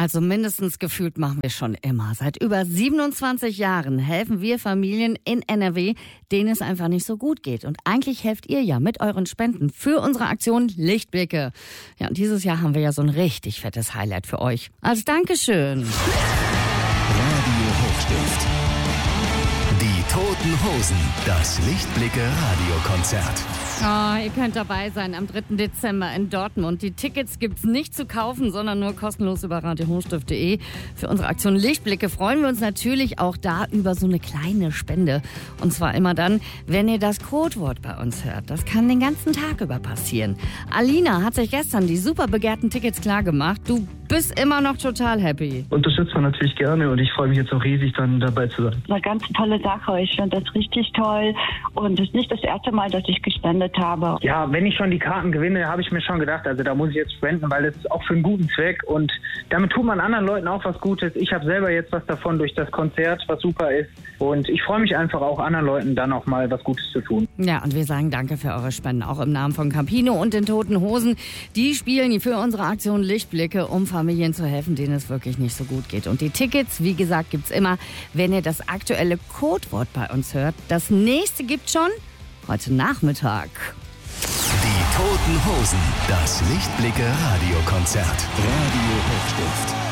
Also mindestens gefühlt machen wir schon immer. Seit über 27 Jahren helfen wir Familien in NRW, denen es einfach nicht so gut geht. Und eigentlich helft ihr ja mit euren Spenden für unsere Aktion Lichtblicke. Ja, und dieses Jahr haben wir ja so ein richtig fettes Highlight für euch. Als Dankeschön. Radio Hochstift. Die Toten Hosen. Das Lichtblicke-Radiokonzert. Ihr könnt dabei sein am 3. Dezember in Dortmund. Die Tickets gibt's nicht zu kaufen, sondern nur kostenlos über radiohochstift.de. Für unsere Aktion Lichtblicke freuen wir uns natürlich auch da über so eine kleine Spende. Und zwar immer dann, wenn ihr das Codewort bei uns hört. Das kann den ganzen Tag über passieren. Alina hat sich gestern die super begehrten Tickets klar gemacht. Du bist immer noch total happy. Unterstützt man natürlich gerne und ich freue mich jetzt auch riesig, dann dabei zu sein. Eine ganz tolle Sache. Ich finde das richtig toll und es ist nicht das erste Mal, dass ich gespendet habe. Ja, wenn ich schon die Karten gewinne, habe ich mir schon gedacht, also da muss ich jetzt spenden, weil das ist auch für einen guten Zweck und damit tut man anderen Leuten auch was Gutes. Ich habe selber jetzt was davon durch das Konzert, was super ist und ich freue mich einfach auch anderen Leuten dann auch mal was Gutes zu tun. Ja, und wir sagen danke für eure Spenden, auch im Namen von Campino und den Toten Hosen. Die spielen für unsere Aktion Lichtblicke, um Familien zu helfen, denen es wirklich nicht so gut geht. Und die Tickets, wie gesagt, gibt's immer, wenn ihr das aktuelle Codewort bei uns hört. Das nächste gibt's schon heute Nachmittag. Die Toten Hosen. Das Lichtblicke-Radiokonzert. Radio Hochstift.